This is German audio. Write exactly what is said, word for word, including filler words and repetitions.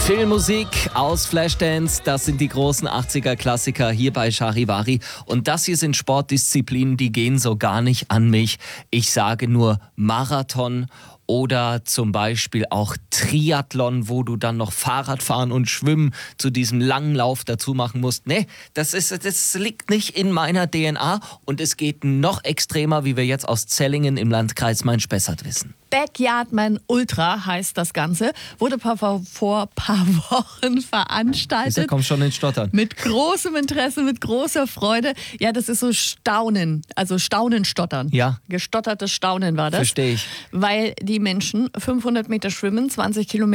Filmmusik aus Flashdance, das sind die großen achtziger-Klassiker hier bei Charivari. Und das hier sind Sportdisziplinen, die gehen so gar nicht an mich. Ich sage nur Marathon oder zum Beispiel auch Triathlon, wo du dann noch Fahrradfahren und Schwimmen zu diesem langen Lauf dazu machen musst. Nee, das, ist, das liegt nicht in meiner D N A und es geht noch extremer, wie wir jetzt aus Zellingen im Landkreis Main-Spessart wissen. Backyardman Ultra heißt das Ganze, wurde vor ein paar Wochen veranstaltet. Da kommst schon ins Stottern. Mit großem Interesse, mit großer Freude. Ja, das ist so Staunen, also Staunen, Stottern. Ja. Gestottertes Staunen war das. Verstehe ich. Weil die Menschen fünfhundert Meter schwimmen, zwanzig Kilometer